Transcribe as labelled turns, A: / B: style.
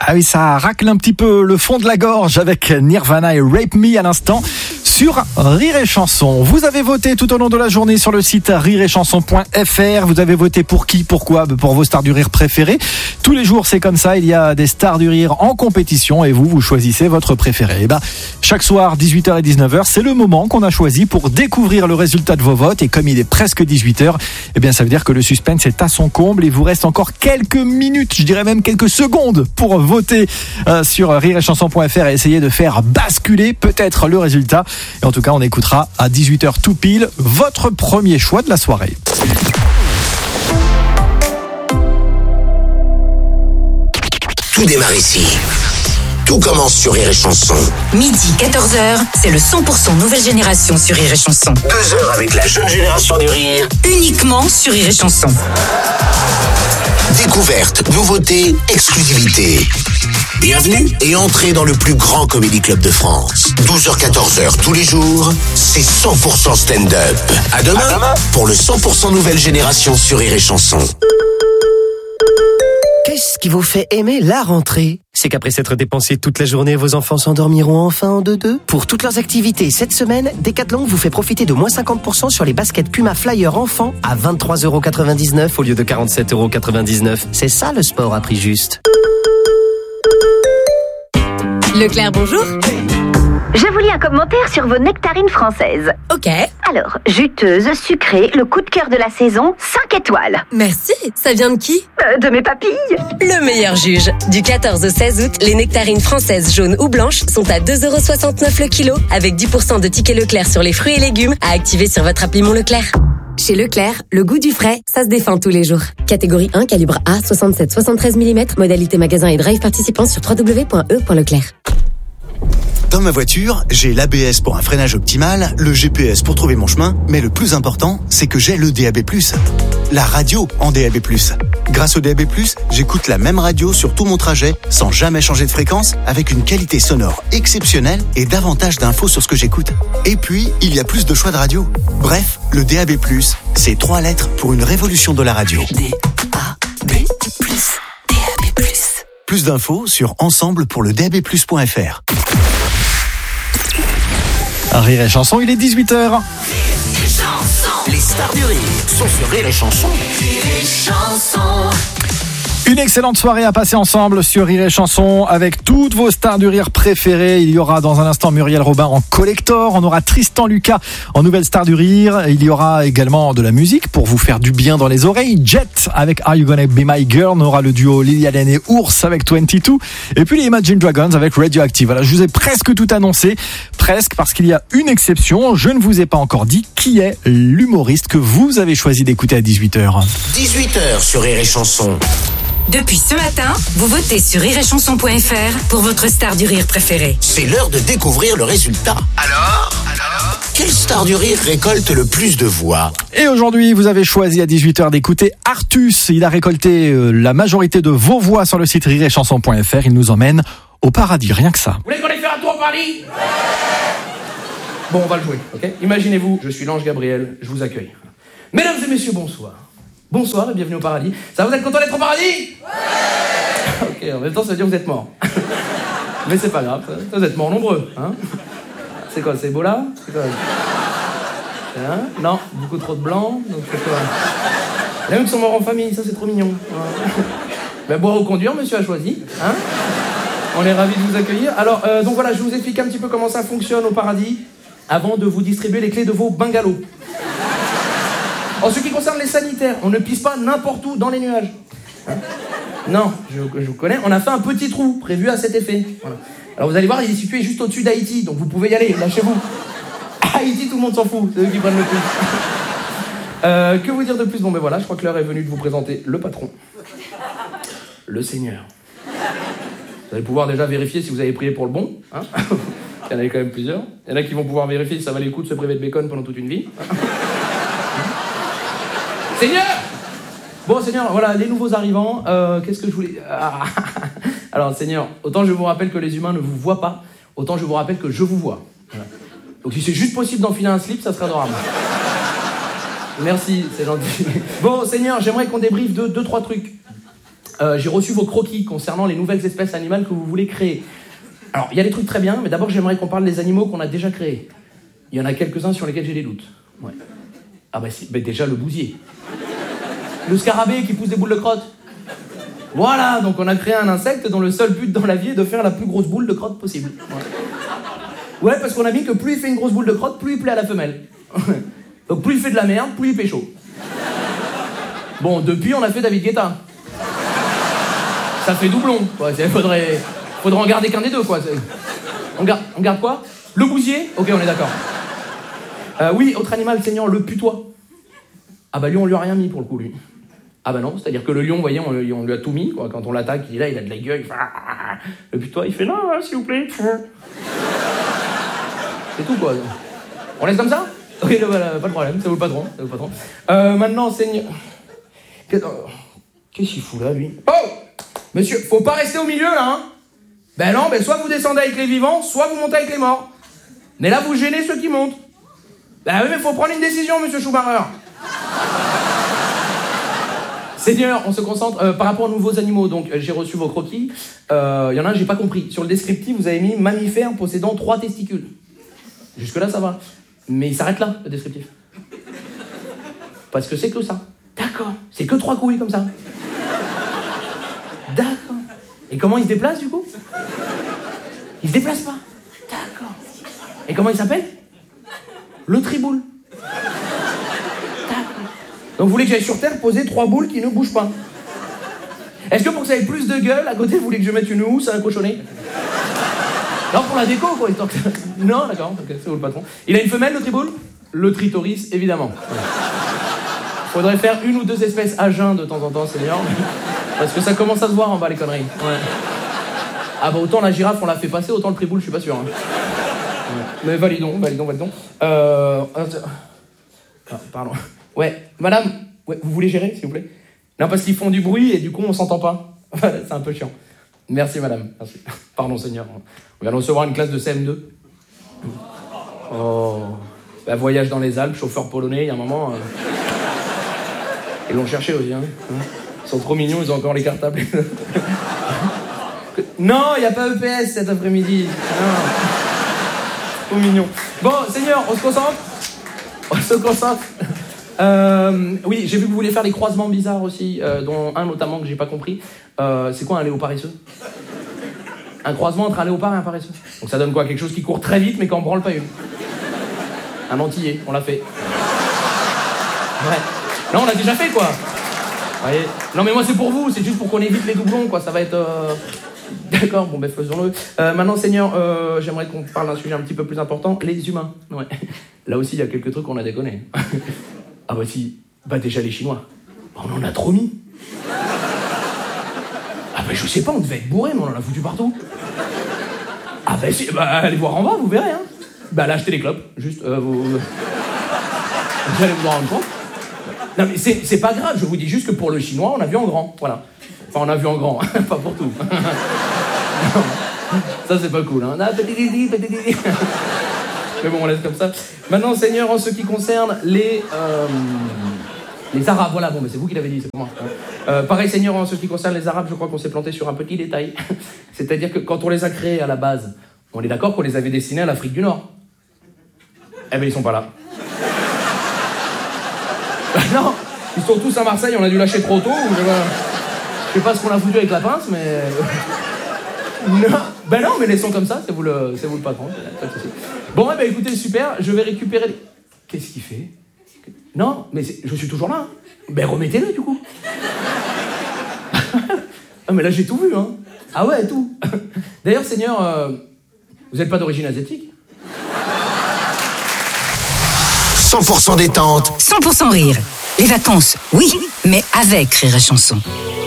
A: Ah oui, ça racle un petit peu le fond de la gorge avec Nirvana et Rape Me à l'instant sur Rire et Chanson. Vous avez voté tout au long de la journée sur le site rireetchanson.fr. Vous avez voté pour qui, pourquoi? Pour vos stars du rire préférées. Tous les jours, c'est comme ça. Il y a des stars du rire en compétition et vous choisissez votre préféré. Et chaque soir, 18h et 19h, c'est le moment qu'on a choisi pour découvrir le résultat de vos votes. Et comme il est presque 18h, ça veut dire que le suspense est à son comble. Il vous reste encore quelques minutes, je dirais même quelques secondes pour voter sur rireetchanson.fr et essayer de faire basculer peut-être le résultat. Et en tout cas, on écoutera à 18h tout pile votre premier choix de la soirée.
B: Tout démarre ici. Tout commence sur Rire et Chanson.
C: Midi, 14h, c'est le 100% nouvelle génération sur Rire et Chanson.
B: 2 heures avec la jeune génération du rire.
C: Uniquement sur Rire et Chanson.
B: Découverte, nouveauté, exclusivité. Bienvenue et entrez dans le plus grand comédie club de France. 12h-14h tous les jours, c'est 100% stand-up. À demain pour le 100% nouvelle génération sur Rire et Chanson.
D: Qu'est-ce qui vous fait aimer la rentrée? C'est qu'après s'être dépensé toute la journée, vos enfants s'endormiront enfin en 2-2. Pour toutes leurs activités cette semaine, Decathlon vous fait profiter de moins 50% sur les baskets Puma Flyer enfants à 23,99€ au lieu de 47,99€. C'est ça le sport à prix juste.
E: Leclerc, bonjour.
F: Je vous lis un commentaire sur vos nectarines françaises.
E: Ok.
F: Alors, juteuse, sucrée, le coup de cœur de la saison, 5 étoiles.
E: Merci. Ça vient de qui?
F: De mes papilles.
E: Le meilleur juge. Du 14 au 16 août, les nectarines françaises jaunes ou blanches sont à 2,69€ le kilo, avec 10% de tickets Leclerc sur les fruits et légumes à activer sur votre appli Mon Leclerc. Chez Leclerc, le goût du frais, ça se défend tous les jours. Catégorie 1, calibre A, 67-73 mm, modalité magasin et drive participant sur www.e.leclerc.
G: Dans ma voiture, j'ai l'ABS pour un freinage optimal, le GPS pour trouver mon chemin, mais le plus important, c'est que j'ai le DAB+, la radio en DAB+. Grâce au DAB+, j'écoute la même radio sur tout mon trajet, sans jamais changer de fréquence, avec une qualité sonore exceptionnelle et davantage d'infos sur ce que j'écoute. Et puis, il y a plus de choix de radio. Bref, le DAB+, c'est 3 lettres pour une révolution de la radio.
D: DAB+.
G: Plus d'infos sur ensemble-pour-le-DAB+.fr.
A: Rire et Chanson, il est 18h.
B: Les stars du rire sont sur Rire et Chanson.
A: Une excellente soirée à passer ensemble sur Rire et Chanson avec toutes vos stars du rire préférées. Il y aura dans un instant Muriel Robin en collector. On aura Tristan Lucas en nouvelle star du rire. Il y aura également de la musique pour vous faire du bien dans les oreilles. Jet avec Are You Gonna Be My Girl. On aura le duo Lily Allen et Ours avec 22. Et puis les Imagine Dragons avec Radioactive. Voilà, je vous ai presque tout annoncé. Presque, parce qu'il y a une exception. Je ne vous ai pas encore dit qui est l'humoriste que vous avez choisi d'écouter à 18h.
B: 18h sur Rire et Chanson.
C: Depuis ce matin, vous votez sur rireetchanson.fr pour votre star du rire préférée.
B: C'est l'heure de découvrir le résultat. Alors quelle star du rire récolte le plus de voix?
A: Et aujourd'hui, vous avez choisi à 18h d'écouter Artus. Il a récolté la majorité de vos voix sur le site rireetchanson.fr. Il nous emmène au paradis, rien que ça.
H: Vous voulez qu'on aille faire un tour au paradis? Bon, on va le jouer, ok? Imaginez-vous, je suis l'ange Gabriel, je vous accueille. Mesdames et messieurs, bonsoir. Bonsoir et bienvenue au paradis. Ça, vous êtes content d'être au paradis? Ouais. Ok, en même temps, ça veut dire que vous êtes morts. Mais c'est pas grave, ça, vous êtes morts nombreux, hein? C'est quoi, c'est Ebola? C'est quoi? Hein? Non, beaucoup trop de blanc, donc c'est quoi? Il y en a qui sont morts en famille, ça c'est trop mignon. Ben, boire ou conduire, monsieur a choisi, hein? On est ravis de vous accueillir. Alors, donc voilà, je vous explique un petit peu comment ça fonctionne au paradis avant de vous distribuer les clés de vos bungalows. En ce qui concerne les sanitaires, on ne pisse pas n'importe où dans les nuages. Hein? Non, je vous connais. On a fait un petit trou prévu à cet effet. Voilà. Alors vous allez voir, il est situé juste au-dessus d'Haïti, donc vous pouvez y aller, lâchez-vous. Haïti, tout le monde s'en fout, c'est eux qui prennent le plus. Que vous dire de plus? Bon ben voilà, je crois que l'heure est venue de vous présenter le patron. Le Seigneur. Vous allez pouvoir déjà vérifier si vous avez prié pour le bon. Hein? Il y en a quand même plusieurs. Il y en a qui vont pouvoir vérifier si ça valait le coup de se priver de bacon pendant toute une vie. Seigneur! Bon, Seigneur, voilà, les nouveaux arrivants, qu'est-ce que je voulais... Alors, Seigneur, autant je vous rappelle que les humains ne vous voient pas, autant je vous rappelle que je vous vois. Voilà. Donc, si c'est juste possible d'enfiler un slip, ça serait adorable. Merci, c'est gentil. Bon, Seigneur, j'aimerais qu'on débriefe de 2-3 trucs. j'ai reçu vos croquis concernant les nouvelles espèces animales que vous voulez créer. Alors, il y a des trucs très bien, mais d'abord, j'aimerais qu'on parle des animaux qu'on a déjà créés. Il y en a quelques-uns sur lesquels j'ai des doutes. Ouais. Ah bah si, bah déjà le bousier. Le scarabée qui pousse des boules de crotte. Voilà, donc on a créé un insecte dont le seul but dans la vie est de faire la plus grosse boule de crotte possible. Ouais, parce qu'on a mis que plus il fait une grosse boule de crotte, plus il plaît à la femelle. Donc plus il fait de la merde, plus il pécho. Bon, depuis on a fait David Guetta. Ça fait doublon, quoi. Faudrait en garder qu'un des deux, quoi. On garde quoi? Le bousier? Ok, on est d'accord. Oui, autre animal saignant, le putois. Ah bah lui, on lui a rien mis pour le coup, lui. Ah bah non, c'est-à-dire que le lion, vous voyez, on lui a tout mis, quoi. Quand on l'attaque, il est là, il a de la gueule, il fait... Le putois, il fait non, s'il vous plaît. C'est tout, quoi. On laisse comme ça? Oui, voilà, pas de problème, ça vaut le patron. Maintenant, seigneur... Qu'est-ce qu'il fout là, lui? Oh! Monsieur, faut pas rester au milieu, là, hein? Ben non, soit vous descendez avec les vivants, soit vous montez avec les morts. Mais là, vous gênez ceux qui montent. Ben oui, mais faut prendre une décision, monsieur Schumacher. Seigneur, on se concentre par rapport aux nouveaux animaux. Donc, j'ai reçu vos croquis. Il y en a un, j'ai pas compris. Sur le descriptif, vous avez mis mammifère possédant 3 testicules. Jusque-là, ça va. Mais il s'arrête là, le descriptif. Parce que c'est que ça. D'accord. C'est que 3 couilles comme ça. D'accord. Et comment il se déplace, du coup? Il se déplace pas. D'accord. Et comment il s'appelle? Le triboule. D'accord. Donc vous voulez que j'aille sur Terre poser 3 boules qui ne bougent pas? Est-ce que pour que ça ait plus de gueule, à côté, vous voulez que je mette une housse à un cochonnet? Non, pour la déco, quoi. Non, d'accord. Ok, c'est vous le patron. Il a une femelle, le triboule? Le tritoris, évidemment. Faudrait faire 1 ou 2 espèces à jeun de temps en temps, seigneur. Parce que ça commence à se voir en bas, les conneries. Ouais. Ah bah autant la girafe, on l'a fait passer, autant le triboule, je suis pas sûr. Hein. Ouais. Mais validons. Pardon. Ouais, madame, vous voulez gérer, s'il vous plaît? Non, parce qu'ils font du bruit et du coup, on s'entend pas. C'est un peu chiant. Merci, madame. Merci. Pardon, seigneur. On vient de recevoir une classe de CM2. Oh. Bah, voyage dans les Alpes, chauffeur polonais, il y a un moment... Ils l'ont cherché aussi, hein. Ils sont trop mignons, ils ont encore les cartables. Non, il n'y a pas EPS cet après-midi. Non. Trop mignon. Bon, seigneur, on se concentre. Oui, j'ai vu que vous voulez faire des croisements bizarres aussi, dont un notamment que j'ai pas compris. C'est quoi un léopard paresseux? Un croisement entre un léopard et un paresseux. Donc ça donne quoi? Quelque chose qui court très vite mais qui en branle pas une. Un antillais, on l'a fait. Ouais. Non, on l'a déjà fait, quoi. Voyez. Non, mais moi, c'est pour vous. C'est juste pour qu'on évite les doublons, quoi. Ça va être... D'accord, bon, ben, faisons-le. Maintenant, seigneur, j'aimerais qu'on parle d'un sujet un petit peu plus important. Les humains. Ouais. Là aussi, il y a quelques trucs qu'on a déconné. Ah bah si. Bah déjà, les Chinois. On en a trop mis. Ah bah je sais pas, on devait être bourré, mais on en a foutu partout. Ah bah si, bah allez voir en bas, vous verrez, hein. Bah là, achetez les clopes. Juste, vous allez vous en rendre compte. Non mais c'est pas grave, je vous dis juste que pour le chinois, on a vu en grand, voilà. Enfin, on a vu en grand, pas pour tout. Ça, c'est pas cool, hein. Mais bon, on laisse comme ça. Maintenant, seigneur, en ce qui concerne les Arabes, voilà, bon, mais c'est vous qui l'avez dit, c'est pour moi. Pareil, seigneur, en ce qui concerne les Arabes, je crois qu'on s'est planté sur un petit détail. C'est-à-dire que quand on les a créés à la base, on est d'accord qu'on les avait destinés à l'Afrique du Nord. Eh ben, ils sont pas là. Non, ils sont tous à Marseille, on a dû lâcher trop tôt, ou je sais pas ce qu'on a foutu avec la pince, mais... Non, ben non, mais laissons comme ça, c'est vous le patron. Bon, eh ben écoutez, super, je vais récupérer... Qu'est-ce qu'il fait? Non, mais je suis toujours là. Ben remettez-le, du coup. Ah, mais là, j'ai tout vu, hein. Ah ouais, tout. D'ailleurs, seigneur, vous n'êtes pas d'origine asiatique?
B: 100% détente.
C: 100% rire. Les vacances, oui, mais avec Rire et Chanson.